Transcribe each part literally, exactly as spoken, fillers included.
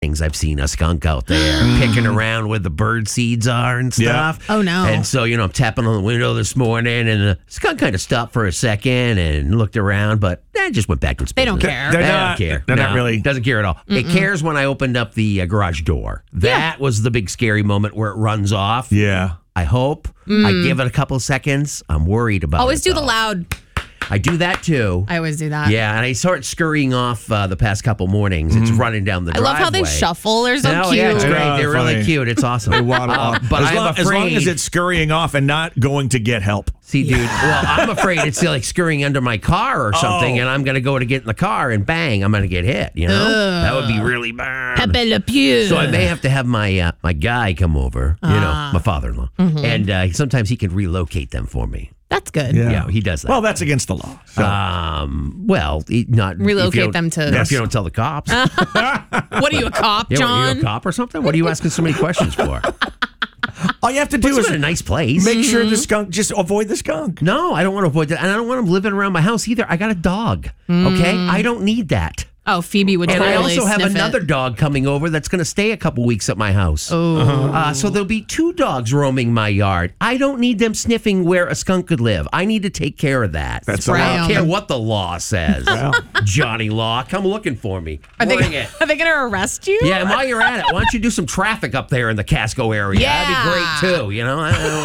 I've seen a skunk out there mm. picking around where the bird seeds are and stuff. Yeah. Oh, no. And so, you know, I'm tapping on the window this morning, and the skunk kind of stopped for a second and looked around, but eh, just went back to its They business. don't care. They're they not, don't care. They're no, not really. Doesn't care at all. Mm-mm. It cares when I opened up the uh, garage door. That yeah. was the big scary moment where it runs off. Yeah. I hope. Mm. I give it a couple of seconds. I'm worried about Always it. do though. the loud. I do that too. I always do that. Yeah, and I saw it scurrying off uh, the past couple mornings. Mm-hmm. It's running down the I driveway. love how they shuffle. They're so no, cute. Yeah, it's great. Yeah, They're funny. really cute. It's awesome. They waddle uh, off. But as, I'm long, afraid, as long as it's scurrying off and not going to get help. See, dude, well, I'm afraid it's like scurrying under my car or something, oh. and I'm going to go to get in the car, and bang, I'm going to get hit, you know? Ugh. That would be really bad. Pepe Le Pew. So I may have to have my uh, my guy come over, you Ah. know, my father-in-law, Mm-hmm. and uh, sometimes he can relocate them for me. That's good. Yeah. Yeah, he does that. Well, that's against the law. So. Um, well, he- not Relocate if you don't- them to- If you don't tell the cops. yeah, What are you, a cop, what, John? are you a cop or something? What are you asking so many questions for? All you have to do It's is a nice place. make sure the skunk, just avoid the skunk. No, I don't want to avoid that, and I don't want him living around my house either. I got a dog. Okay, I don't need that. Oh, Phoebe would And totally I also have sniff another it. dog coming over that's going to stay a couple weeks at my house. Oh. Uh, so there'll be two dogs roaming my yard. I don't need them sniffing where a skunk could live. I need to take care of that. That's Spray a I lot. don't them. care what the law says. Well. Johnny Law, come looking for me. Are they, Bring it. are they going to arrest you? Yeah, and while you're at it, why don't you do some traffic up there in the Casco area? Yeah. That'd be great too. You know,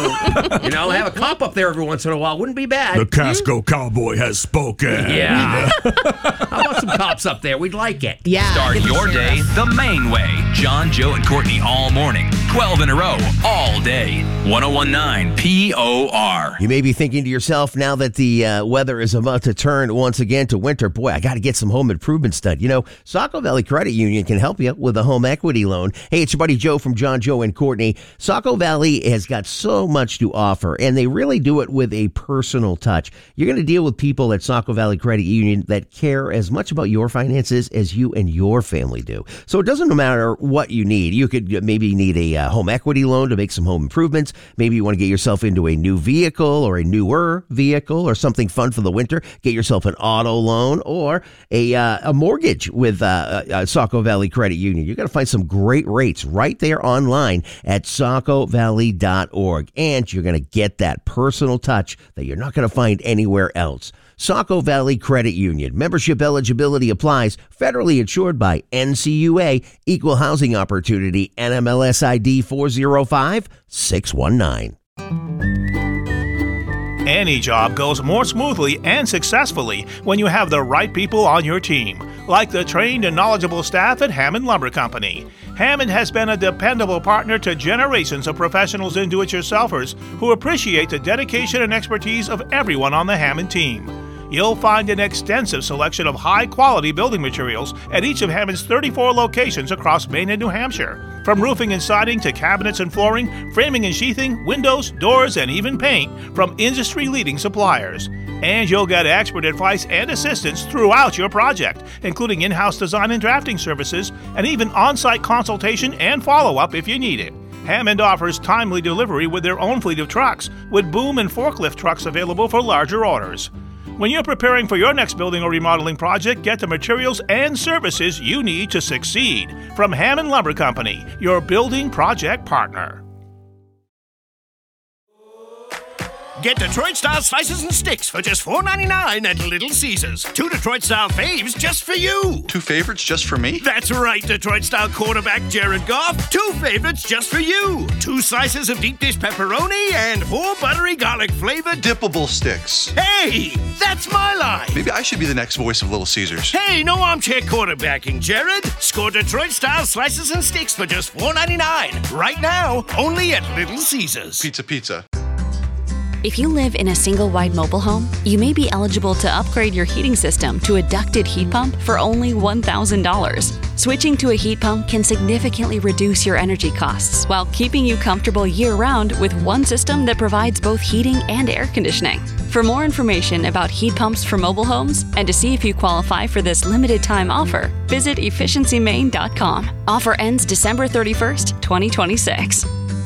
I don't, you know, have a cop up there every once in a while. Wouldn't be bad. The Casco Cowboy has spoken. Yeah. How about some cops up there? We'd like it. Yeah. Start get the your sheriff. day the main way. John, Joe, and Courtney all morning. twelve in a row, all day. ten nineteen P O R. You may be thinking to yourself, now that the uh, weather is about to turn once again to winter, boy, I got to get some home improvements done. You know, Saco Valley Credit Union can help you with a home equity loan. Hey, it's your buddy Joe from John, Joe, and Courtney. Saco Valley has got so much to offer, and they really do it with a personal touch. You're going to deal with people at Saco Valley Credit Union that care as much about your finances as you and your family do. So it doesn't matter what you need. You could maybe need a uh, home equity loan to make some home improvements. Maybe you want to get yourself into a new vehicle or a newer vehicle or something fun for the winter. Get yourself an auto loan or a uh, a mortgage with uh, uh, Saco Valley Credit Union. You're going to find some great rates right there online at saco valley dot org. And you're going to get that personal touch that you're not going to find anywhere else. Saco Valley Credit Union. Membership eligibility applies. Federally insured by N C U A. Equal Housing Opportunity. N M L S I D four zero five six one nine. Any job goes more smoothly and successfully when you have the right people on your team, like the trained and knowledgeable staff at Hammond Lumber Company. Hammond has been a dependable partner to generations of professionals and do-it-yourselfers who appreciate the dedication and expertise of everyone on the Hammond team. You'll find an extensive selection of high-quality building materials at each of Hammond's thirty-four locations across Maine and New Hampshire. From roofing and siding to cabinets and flooring, framing and sheathing, windows, doors, and even paint from industry-leading suppliers. And you'll get expert advice and assistance throughout your project, including in-house design and drafting services, and even on-site consultation and follow-up if you need it. Hammond offers timely delivery with their own fleet of trucks, with boom and forklift trucks available for larger orders. When you're preparing for your next building or remodeling project, get the materials and services you need to succeed from Hammond Lumber Company, your building project partner. Get Detroit-style slices and sticks for just four ninety-nine at Little Caesars. Two Detroit-style faves just for you. Two favorites just for me? That's right, Detroit-style quarterback Jared Goff. Two favorites just for you. Two slices of deep dish pepperoni and four buttery garlic-flavored Dippable sticks. Hey, that's my line. Maybe I should be the next voice of Little Caesars. Hey, no armchair quarterbacking, Jared. Score Detroit-style slices and sticks for just four ninety-nine. Right now, only at Little Caesars. Pizza, pizza. If you live in a single-wide mobile home, you may be eligible to upgrade your heating system to a ducted heat pump for only one thousand dollars. Switching to a heat pump can significantly reduce your energy costs while keeping you comfortable year-round with one system that provides both heating and air conditioning. For more information about heat pumps for mobile homes and to see if you qualify for this limited-time offer, visit efficiency maine dot com. Offer ends December thirty-first, twenty twenty-six.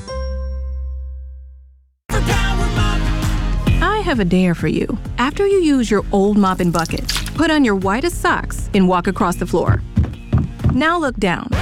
I have a dare for you. After you use your old mop and bucket, put on your whitest socks and walk across the floor. Now look down.